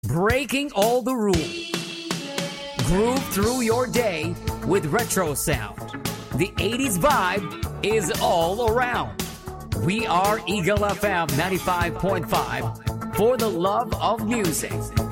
Breaking all the rules. Groove through your day with retro sound. The 80s vibe is all around. We are Eagle FM 95.5 for the love of music.